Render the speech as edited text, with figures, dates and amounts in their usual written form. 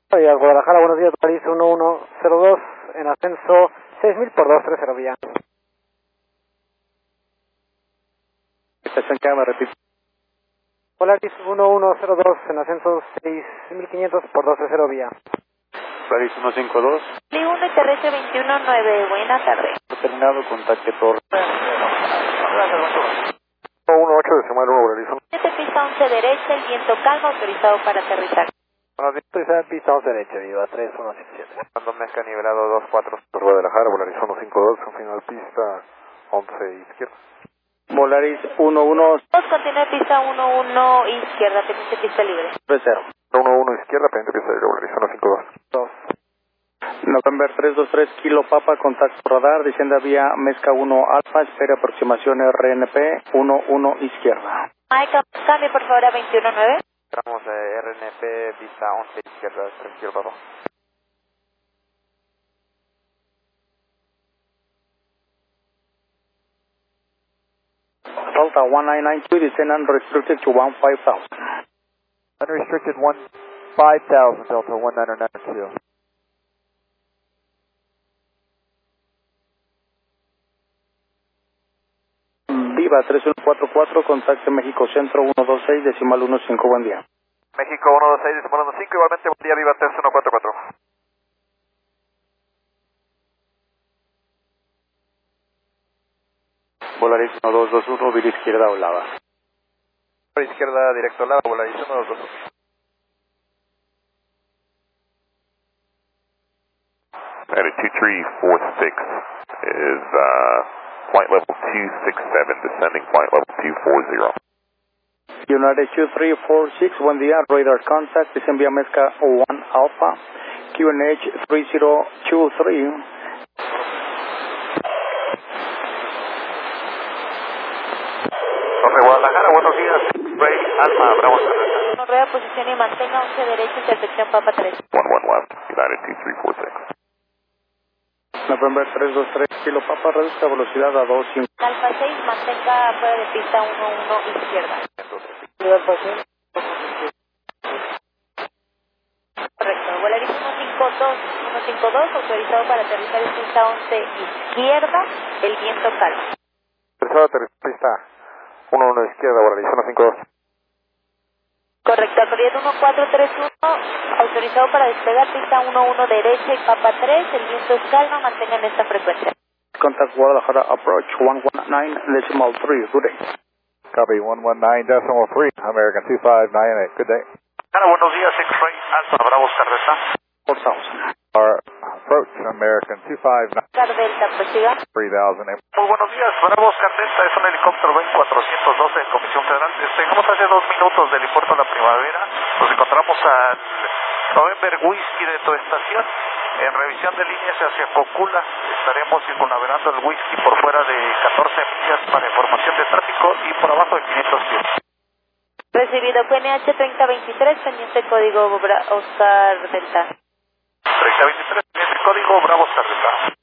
Guadalajara, buenos días, París 1102, en ascenso 6000 por 230 vía. Estación Cama, repito. Polaris 1102, en ascenso 6500 por 230 vía. Polaris 152. Li1 y terrestre 219, buena tarde. Terminado, contacte torre. 18 decimal 1, Polaris 7 pista 11 derecha, el viento calma, autorizado para aterrizar. 1. Pista 11 derecha, viva 3177. Cuando mezcla nivelado 24. Guadalajara, Polaris 152, en final pista 11 izquierda. Volaris 11. 2, continúa pista 11 izquierda, pendiente pista libre. 30. 11 izquierda, pendiente pista libre, Polaris 152. 2. November 323, Kilo Papa, contacto radar, descienda vía Mezca 1 Alfa, espera aproximación RNP 11 izquierda. Mike, cambie por favor a 219. Entramos de RNP, pista 11 izquierda, tranquilo papá. Delta 1992, descend unrestricted to 15,000. Unrestricted 15,000, Delta 1992. Viva 3144, contacte México Centro 126, decimal 15, buen día. México 126, decimal 15, igualmente buen día, viva 3144. Volaris 1221, vía izquierda Olava. Por izquierda, directo Olava, Volaris 1221. United 2346 is flight level 267, descending flight level 240. United 2346, buen día, radar contact, descend vía Mezca 1 Alpha, QNH 3023. Guadalajara, buenos días, Ray Alfa, Bravo. Uno rueda posición y mantenga 11 derecha, intersección Papa 3. 11 left, United 2346. November 323, Kilo Papa, reduzca velocidad a 25. Alfa 6, mantenga fuera de pista 11 izquierda. Correcto, Volaris 152, autorizado para aterrizar en pista 11 izquierda, el viento calma. Tercera pista 11 izquierda, Volaris 152. Correcto, corriendo 1431, autorizado para despegar pista 11 derecha y Papa 3, el viento es calma, mantengan esta frecuencia. Contact Guadalajara approach 119, decimal 3, good day. Copy 119.3, American 2598, good day. Buenos días, X-Ray Alfa, Bravo, Cerveza. 4000. Our approach, American 259, Car Delta, prosiga. 3000. Muy buenos días, Bravo, Delta, es un helicóptero Boeing 412 de Comisión Federal. Despegamos hace 2 minutos del aeropuerto de la Primavera. Nos encontramos al November Whisky de tu estación. En revisión de líneas hacia Cocula, estaremos circunnaveando el Whisky por fuera de 14 millas para información de tráfico y por abajo de 500 pies. Recibido QNH 3023, pendiente código Oscar Delta. 3023, el código Bravo, Delta.